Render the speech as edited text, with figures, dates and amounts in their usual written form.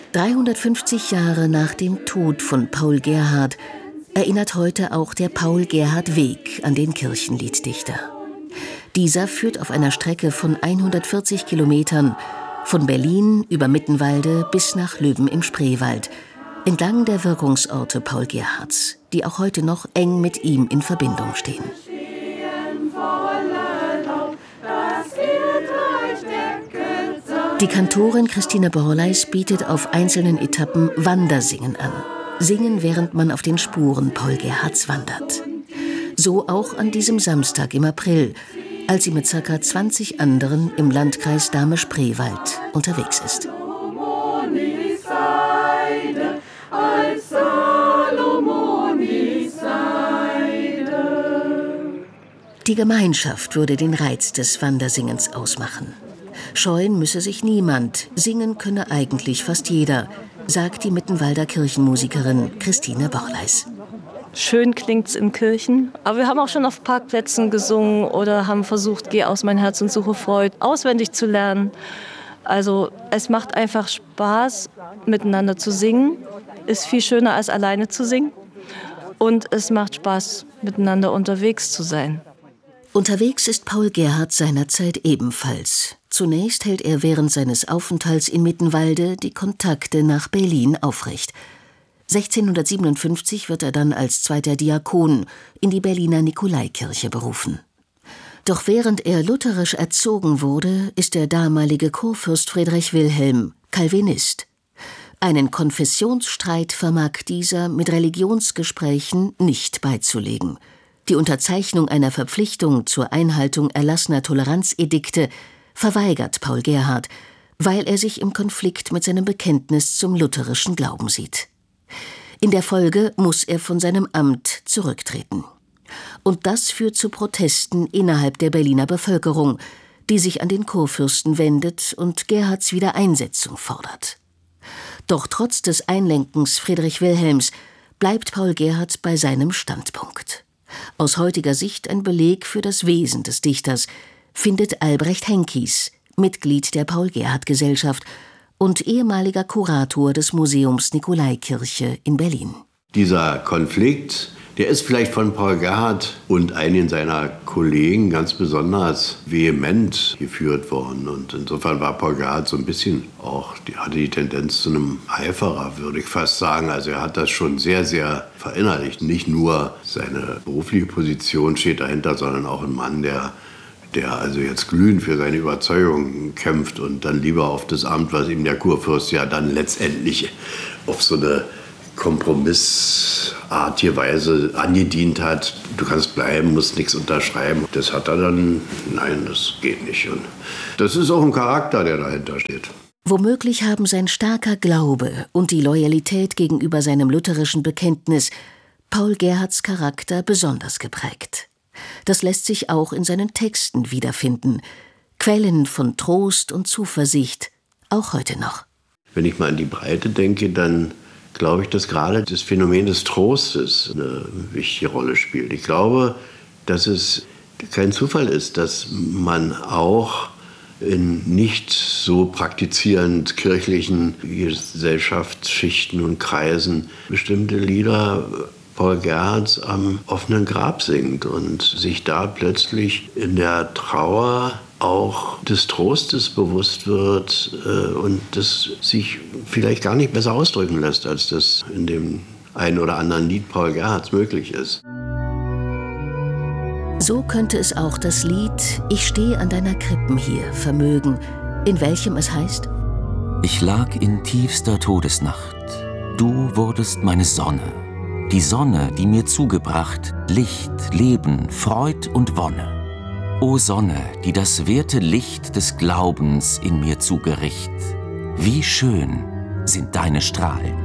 350 Jahre nach dem Tod von Paul Gerhardt erinnert heute auch der Paul-Gerhardt-Weg an den Kirchenlieddichter. Dieser führt auf einer Strecke von 140 Kilometern von Berlin über Mittenwalde bis nach Löben im Spreewald, entlang der Wirkungsorte Paul Gerhardts, die auch heute noch eng mit ihm in Verbindung stehen. Die Kantorin Christine Borleis bietet auf einzelnen Etappen Wandersingen an. Singen, während man auf den Spuren Paul Gerhardts wandert. So auch an diesem Samstag im April, als sie mit ca. 20 anderen im Landkreis Dahme-Spreewald unterwegs ist. Die Gemeinschaft würde den Reiz des Wandersingens ausmachen. Scheuen müsse sich niemand, singen könne eigentlich fast jeder, sagt die Mittenwalder Kirchenmusikerin Christine Borleis. Schön klingt's in Kirchen, aber wir haben auch schon auf Parkplätzen gesungen oder haben versucht, Geh aus mein Herz und suche Freud auswendig zu lernen. Also es macht einfach Spaß, miteinander zu singen, ist viel schöner als alleine zu singen und es macht Spaß, miteinander unterwegs zu sein. Unterwegs ist Paul Gerhardt seinerzeit ebenfalls. Zunächst hält er während seines Aufenthalts in Mittenwalde die Kontakte nach Berlin aufrecht. 1657 wird er dann als zweiter Diakon in die Berliner Nikolaikirche berufen. Doch während er lutherisch erzogen wurde, ist der damalige Kurfürst Friedrich Wilhelm Calvinist. Einen Konfessionsstreit vermag dieser mit Religionsgesprächen nicht beizulegen. Die Unterzeichnung einer Verpflichtung zur Einhaltung erlassener Toleranzedikte verweigert Paul Gerhardt, weil er sich im Konflikt mit seinem Bekenntnis zum lutherischen Glauben sieht. In der Folge muss er von seinem Amt zurücktreten. Und das führt zu Protesten innerhalb der Berliner Bevölkerung, die sich an den Kurfürsten wendet und Gerhardts Wiedereinsetzung fordert. Doch trotz des Einlenkens Friedrich Wilhelms bleibt Paul Gerhardt bei seinem Standpunkt. Aus heutiger Sicht ein Beleg für das Wesen des Dichters, findet Albrecht Henkies, Mitglied der Paul-Gerhardt-Gesellschaft und ehemaliger Kurator des Museums Nikolaikirche in Berlin. Dieser Konflikt, der ist vielleicht von Paul Gerhardt und einigen seiner Kollegen ganz besonders vehement geführt worden. Und insofern war Paul Gerhardt so ein bisschen auch, hatte die Tendenz zu einem Eiferer, würde ich fast sagen. Also er hat das schon sehr, sehr verinnerlicht. Nicht nur seine berufliche Position steht dahinter, sondern auch ein Mann, der also jetzt glühend für seine Überzeugung kämpft und dann lieber auf das Amt, was ihm der Kurfürst ja dann letztendlich auf so eine kompromissartige Weise angedient hat. Du kannst bleiben, musst nichts unterschreiben. Das hat er dann, nein, das geht nicht. Und das ist auch ein Charakter, der dahinter steht. Womöglich haben sein starker Glaube und die Loyalität gegenüber seinem lutherischen Bekenntnis Paul Gerhardts Charakter besonders geprägt. Das lässt sich auch in seinen Texten wiederfinden. Quellen von Trost und Zuversicht, auch heute noch. Wenn ich mal an die Breite denke, dann glaube ich, dass gerade das Phänomen des Trostes eine wichtige Rolle spielt. Ich glaube, dass es kein Zufall ist, dass man auch in nicht so praktizierend kirchlichen Gesellschaftsschichten und Kreisen bestimmte Lieder Paul Gerhardts am offenen Grab singt und sich da plötzlich in der Trauer auch des Trostes bewusst wird und das sich vielleicht gar nicht besser ausdrücken lässt, als das in dem einen oder anderen Lied Paul Gerhardts möglich ist. So könnte es auch das Lied »Ich stehe an deiner Krippen hier« vermögen, in welchem es heißt: Ich lag in tiefster Todesnacht, du wurdest meine Sonne, die Sonne, die mir zugebracht Licht, Leben, Freud und Wonne. O Sonne, die das werte Licht des Glaubens in mir zugericht, wie schön sind deine Strahlen.